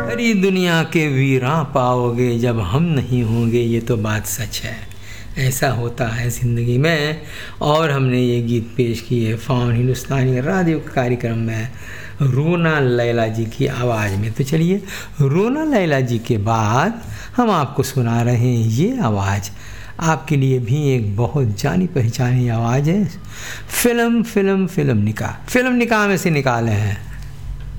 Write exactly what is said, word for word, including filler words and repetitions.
सारी दुनिया के वीरां पाओगे जब हम नहीं होंगे, ये तो बात सच है। ऐसा होता है ज़िंदगी में। और हमने ये गीत पेश किए फाउन हिंदुस्तानी रेडियो कार्यक्रम में रोना लैला जी की आवाज़ में। तो चलिए, रोना लैला जी के बाद हम आपको सुना रहे हैं ये आवाज़। आपके लिए भी एक बहुत जानी पहचानी आवाज़ है। फिल्म फिल्म फिल्म निकाह फिल्म निकाह में से निकाले हैं।